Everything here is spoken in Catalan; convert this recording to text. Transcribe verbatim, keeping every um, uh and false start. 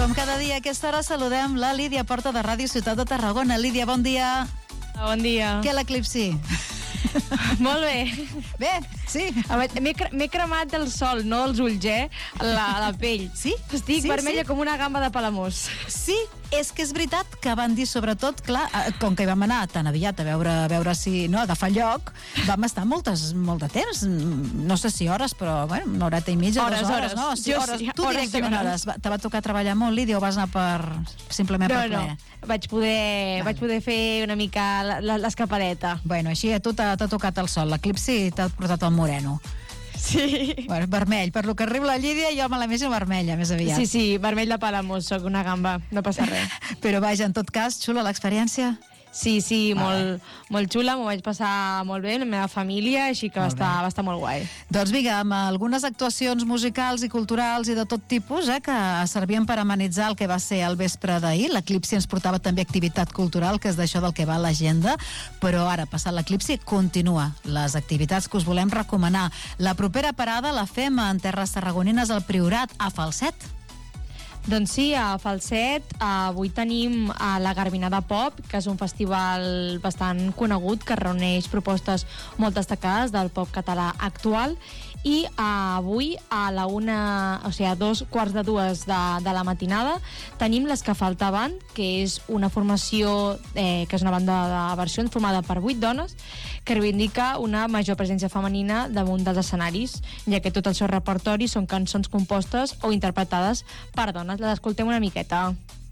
Com cada dia a aquesta hora saludem la Lídia Porta de Ràdio Ciutat de Tarragona. Lídia, bon dia. Bon dia. Què l'eclipsi? Molt bé. Bé, sí. M'he cre m'he cremat del sol, no els ulls, eh? La, la pell. Sí? Estic sí, vermella sí. com una gamba de Palamós. Sí, és que és veritat que van dir, sobretot, clar, com que hi vam anar tan aviat a veure, a veure si, no, a agafar lloc, vam estar moltes, molt de temps, no sé si hores, però, bueno, una horeta i mitja, hores, dues hores, hores. no? Sí, jo, hores. Sí, Tu hores directament hores. hores. Te va tocar treballar molt, Lídia, o vas anar per... simplement no, per plaer? No, vaig poder, vaig poder fer una mica l'escapadeta. Bueno, així a tu t'ha tocat el sol, l'eclipsi t'ha portat el moreno. Sí. Bueno, vermell, per lo que arriba la Lídia, jo me la m'he vermella, més aviat. Sí, sí, vermell de Palamós, soc una gamba, no passa res. Però vaja, en tot cas, xula l'experiència? Sí, sí, molt, molt xula, m'ho vaig passar molt bé amb la meva família, així que va estar, va estar molt guai. Doncs vinga, amb algunes actuacions musicals i culturals i de tot tipus, eh, que servien per amenitzar el que va ser el vespre d'ahir. L'eclipsi ens portava també activitat cultural, que és d'això del que va l'agenda, però ara, passat l'eclipsi, continua les activitats que us volem recomanar. La propera parada la fem en terres tarragonines al Priorat, a Falset. Doncs sí, a Falset avui tenim a la Garbinada Pop, que és un festival bastant conegut que reuneix propostes molt destacades del pop català actual, i avui a la una, o sigui, a dos quarts de dues de, de la matinada tenim Les que faltaven, que és una formació eh, que és una banda de versions formada per vuit dones que reivindica una major presència femenina damunt dels escenaris, ja que tot el seu repertori són cançons compostes o interpretades per dones. Les escoltem una miqueta.